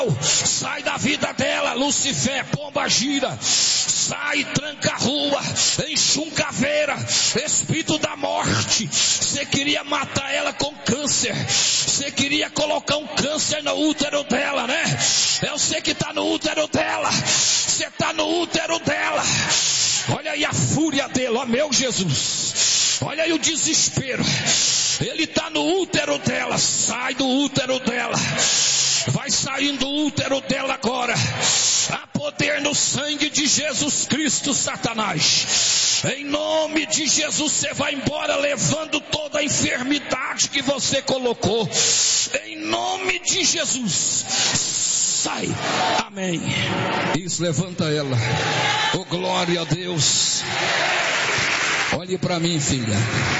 sai da vida dela, Lucifer, pomba gira, sai, tranca a rua, enxuncaveira, espírito da morte. Você queria matar ela com câncer, você queria colocar um câncer no útero dela, né? Eu sei que está no útero dela, você está no útero dela. Olha aí a fúria dele, ó meu Jesus, olha aí o desespero. Ele está no útero dela, sai do útero dela. Vai saindo do útero dela agora. Há poder no sangue de Jesus Cristo, Satanás. Em nome de Jesus, você vai embora levando toda a enfermidade que você colocou. Em nome de Jesus. Sai. Amém. Isso, levanta ela. Oh, glória a Deus. Olhe para mim, filha.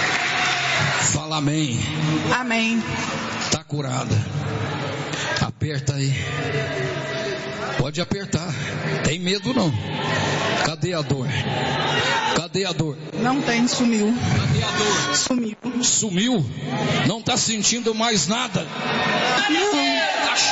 Fala amém. Amém. Está curada. Aperta aí. Pode apertar. Tem medo não. Cadê a dor? Cadê a dor? Não tem, sumiu. Cadê a dor? Sumiu. Sumiu? Não está sentindo mais nada? Não.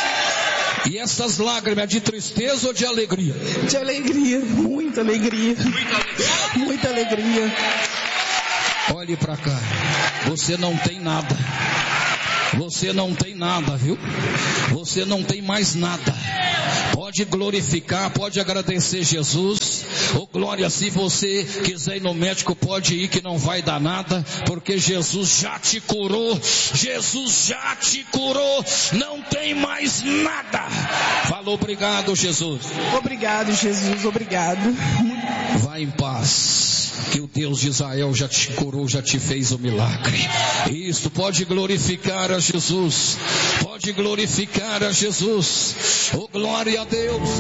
E essas lágrimas é de tristeza ou de alegria? De alegria, muita alegria. Muita alegria. Olhe para cá. Você não tem nada. Você não tem nada, viu? Você não tem mais nada. Pode glorificar, pode agradecer Jesus. Oh, glória, se você quiser ir no médico, pode ir que não vai dar nada, porque Jesus já te curou. Jesus já te curou. Não tem mais nada. Fala obrigado, Jesus. Obrigado, Jesus, obrigado. Vai em paz. Que o Deus de Israel já te curou, já te fez o milagre. Isto, pode glorificar a Jesus. Pode glorificar a Jesus. Oh, glória a Deus.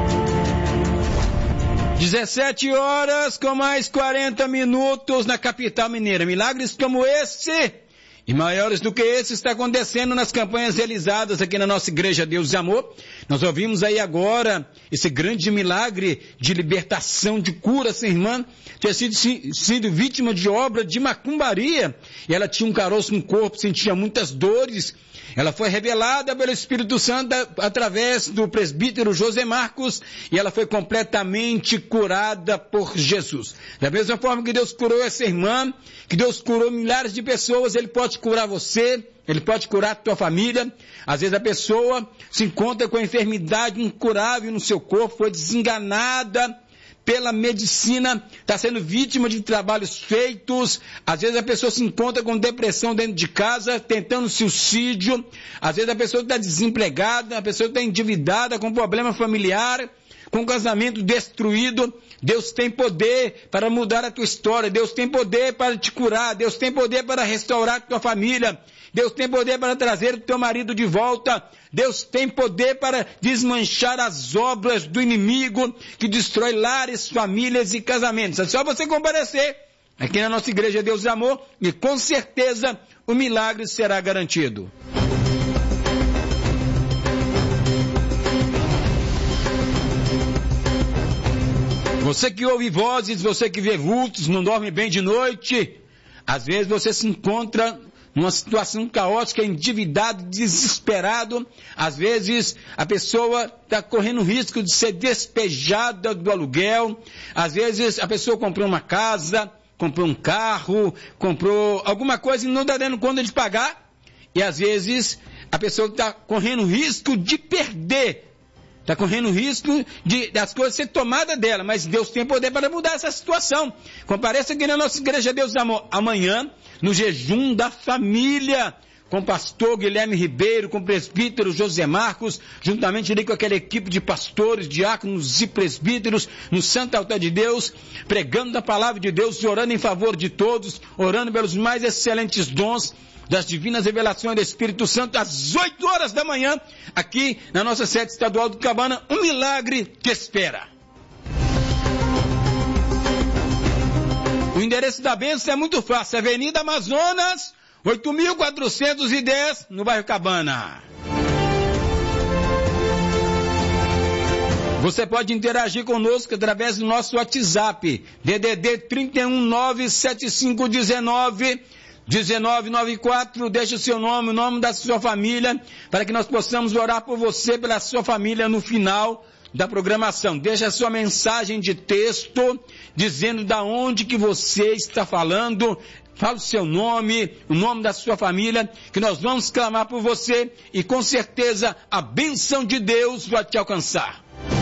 17 horas com mais 40 minutos na capital mineira. Milagres como esse e maiores do que esse está acontecendo nas campanhas realizadas aqui na nossa igreja Deus e Amor. Nós ouvimos aí agora esse grande milagre de libertação, de cura. Essa irmã tinha sido vítima de obra de macumbaria e ela tinha um caroço no corpo, sentia muitas dores. Ela foi revelada pelo Espírito Santo através do presbítero José Marcos e ela foi completamente curada por Jesus. Da mesma forma que Deus curou essa irmã, que Deus curou milhares de pessoas, Ele pode curar você, Ele pode curar a tua família. Às vezes a pessoa se encontra com a enfermidade incurável no seu corpo, foi desenganada pela medicina, está sendo vítima de trabalhos feitos. Às vezes a pessoa se encontra com depressão dentro de casa, tentando suicídio. Às vezes a pessoa está desempregada, a pessoa está endividada, com problema familiar, com casamento destruído. Deus tem poder para mudar a tua história. Deus tem poder para te curar. Deus tem poder para restaurar a tua família. Deus tem poder para trazer o teu marido de volta. Deus tem poder para desmanchar as obras do inimigo que destrói lares, famílias e casamentos. É só você comparecer aqui na nossa igreja Deus e Amor e com certeza o milagre será garantido. Você que ouve vozes, você que vê vultos, não dorme bem de noite, às vezes você se encontra numa situação caótica, endividado, desesperado. Às vezes a pessoa está correndo risco de ser despejada do aluguel. Às vezes a pessoa comprou uma casa, comprou um carro, comprou alguma coisa e não está dando conta de pagar. E às vezes a pessoa está correndo risco de perder. Está correndo risco das coisas ser tomada dela, mas Deus tem poder para mudar essa situação. Compareça aqui na nossa igreja Deus e Amor, amanhã, no jejum da família, com o pastor Guilherme Ribeiro, com o presbítero José Marcos, juntamente ali com aquela equipe de pastores, diáconos e presbíteros, no Santo Altar de Deus, pregando a palavra de Deus, orando em favor de todos, orando pelos mais excelentes dons das divinas revelações do Espírito Santo, às 8 horas da manhã, aqui na nossa sede estadual do Cabana. Um milagre te espera. O endereço da bênção é muito fácil, Avenida Amazonas, 8.410, no bairro Cabana. Você pode interagir conosco através do nosso WhatsApp, DDD 3197519 1994, deixe o seu nome, o nome da sua família, para que nós possamos orar por você, pela sua família no final da programação. Deixe a sua mensagem de texto, dizendo da onde que você está falando. Fala o seu nome, o nome da sua família, que nós vamos clamar por você e com certeza a bênção de Deus vai te alcançar.